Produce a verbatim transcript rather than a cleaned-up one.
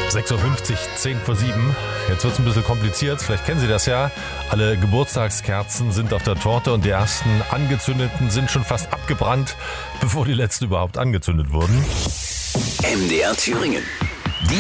sechs Uhr fünfzig, zehn vor sieben. Jetzt wird es ein bisschen kompliziert. Vielleicht kennen Sie das ja. Alle Geburtstagskerzen sind auf der Torte und die ersten angezündeten sind schon fast abgebrannt, bevor die letzten überhaupt angezündet wurden. M D R Thüringen.